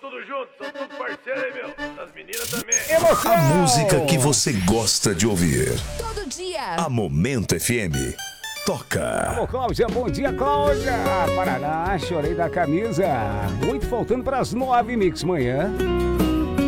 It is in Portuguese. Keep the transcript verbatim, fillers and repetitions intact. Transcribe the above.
tudo junto, são tudo parceiro aí, meu. Das meninas também. Emoção! A música que você gosta de ouvir. Todo dia. A Momento F M. Toca. Alô, Cláudia, bom dia, Cláudia. Paraná, chorei da camisa. Muito faltando para as nove, Mix Manhã.